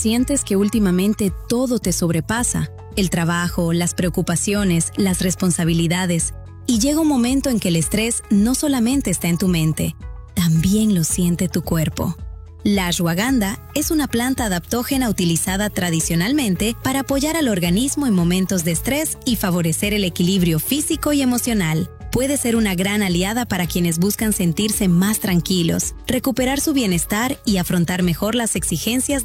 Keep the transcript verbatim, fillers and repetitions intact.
sientes que últimamente todo te sobrepasa, el trabajo, las preocupaciones, las responsabilidades, y llega un momento en que el estrés no solamente está en tu mente, también lo siente tu cuerpo. La ashwagandha es una planta adaptógena utilizada tradicionalmente para apoyar al organismo en momentos de estrés y favorecer el equilibrio físico y emocional. Puede ser una gran aliada para quienes buscan sentirse más tranquilos, recuperar su bienestar y afrontar mejor las exigencias